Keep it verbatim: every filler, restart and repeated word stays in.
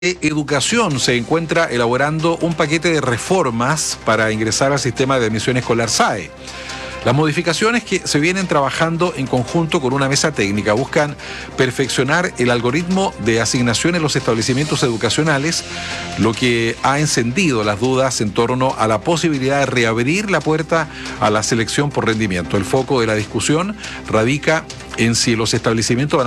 de Educación se encuentra elaborando un paquete de reformas para ingresar al sistema de admisión escolar S A E. Las modificaciones que se vienen trabajando en conjunto con una mesa técnica buscan perfeccionar el algoritmo de asignación en los establecimientos educacionales, lo que ha encendido las dudas en torno a la posibilidad de reabrir la puerta a la selección por rendimiento. El foco de la discusión radica en si los establecimientos van a